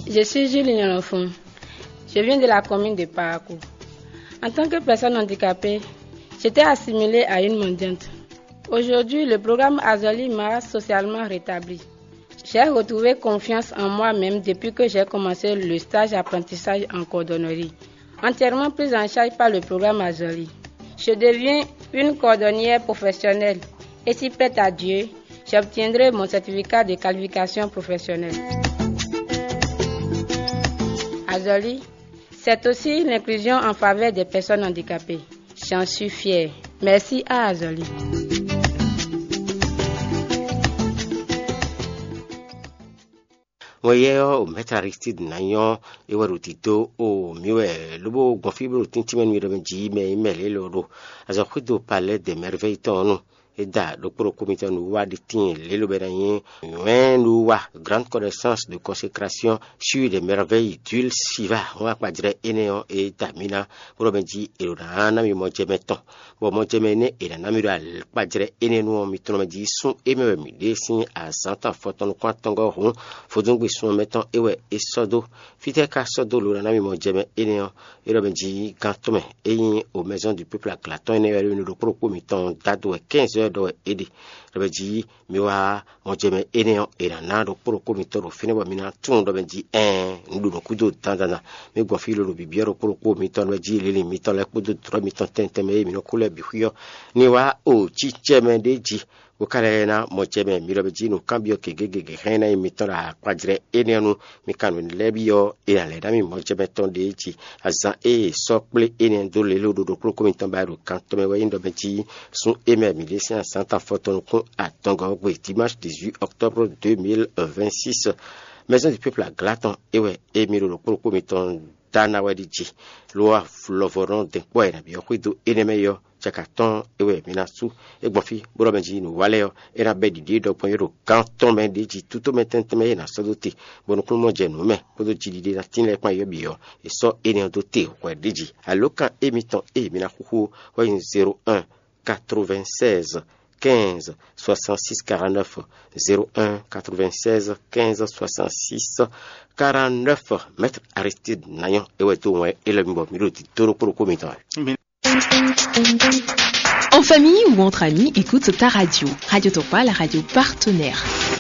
Je suis Julie Nélofon. Je viens de la commune de Parakou. En tant que personne handicapée, j'étais assimilée à une mendiante. Aujourd'hui, le programme Azali m'a socialement rétabli. J'ai retrouvé confiance en moi-même depuis que j'ai commencé le stage d'apprentissage en cordonnerie, entièrement prise en charge par le programme Azali. Je deviens une cordonnière professionnelle et si prête à Dieu, j'obtiendrai mon certificat de qualification professionnelle. Azali, c'est aussi l'inclusion en faveur des personnes handicapées. J'en suis fière. Merci à Azali. Wayeo Maître Aristide Nayon ewarutito o miwe lobo gonfibro tintimen mi remeji me imele loro aza khudo palais des merveilles tonu eda le pro comité nous wa de tin lelo beranyen nous wa grande connaissance de consécration sur les merveilles d'huile Shiva wa kwadire eneon et tamina pro benji elona na mi mojemeton bo mojemene et na mi ral kwadire enenu mi tonomeji sun emewe mi desin à 100 ans foton kwantongo hu fodungwe sun meton ewe esodo fiteka sodo lo na mi mojeme eneon et benji kantome eyin aux maisons du peuple à Claton ene le pro comité dado 15 heures do edi rebeji miwa mojeme eneon era nado pro komitoro fineba mina tundo benji ndu no kudo tandana me gwa filo lo bibiero pro komitoro beji lili miton le kudo 3 miton tenteme mi no kule bihuyo niwa o chicheme deji ukalena mojeme mirobeji no kambio kegege hena imitora kwadre eneonu mikanu lebio ina leda mi mojeme tondeji azan sokple enen do lelo do pro komiton baro kantome wa indo benji sun eme milisia santa photon ko atongo gwe dimanche 18 octobre 2026 maison du peuple à Glaton ewe emiro lo pro komiton dana wadiji loa flovoron de kwena bi okwido enemeyo chakaton ewe minasu egbofi boro benji no waleo era bedi de do point canton men deji tuto metenteme na sodoti bonu kumo jenu me podo jidi na tinle kwa yobio e so ene doté kwa deji aloka emiton e mina kuku wa 01 96 15 66 49 01 96 15 66 49 Maître Aristide Nayon eweto et le mbo miruti toro pour comité. En famille ou entre amis, écoute ta radio. Radio Topa, la radio partenaire.